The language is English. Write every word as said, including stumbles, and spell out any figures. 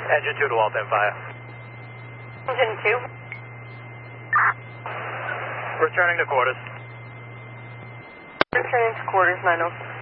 Engine two to Alta and fire. Engine two. Returning to quarters. Returning to quarters, nine oh.